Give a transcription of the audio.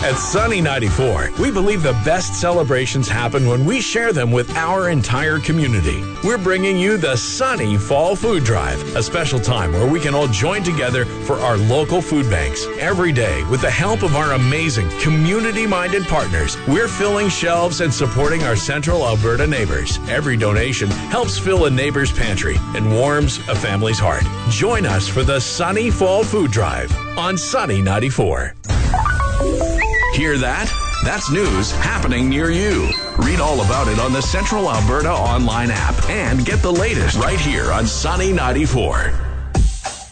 At Sunny 94, we believe the best celebrations happen when we share them with our entire community. We're bringing you the Sunny Fall Food Drive, a special time where we can all join together for our local food banks. Every day, with the help of our amazing community-minded partners, we're filling shelves and supporting our Central Alberta neighbors. Every donation helps fill a neighbor's pantry and warms a family's heart. Join us for the Sunny Fall Food Drive on Sunny 94. Hear that? That's news happening near you. Read all about it on the Central Alberta online app and get the latest right here on Sunny 94.